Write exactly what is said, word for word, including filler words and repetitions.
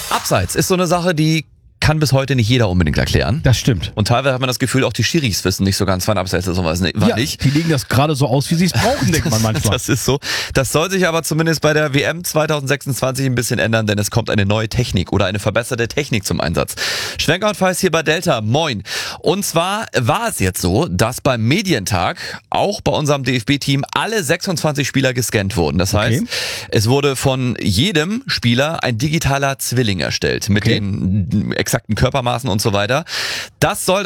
Abseits ist so eine Sache, die kann bis heute nicht jeder unbedingt erklären. Das stimmt. Und teilweise hat man das Gefühl, auch die Schiris wissen nicht so ganz, wann Abseits ist und was nicht. Ja, die legen das gerade so aus, wie sie es brauchen, denkt man manchmal. Das ist so. Das soll sich aber zumindest bei der W M zwanzig sechsundzwanzig ein bisschen ändern, denn es kommt eine neue Technik oder eine verbesserte Technik zum Einsatz. Schwenker und Feist hier bei Delta. Moin. Und zwar war es jetzt so, dass beim Medientag auch bei unserem D F B-Team alle sechsundzwanzig Spieler gescannt wurden. Das heißt, Okay. es wurde von jedem Spieler ein digitaler Zwilling erstellt mit Okay. den exakten Körpermaßen und so weiter. Das soll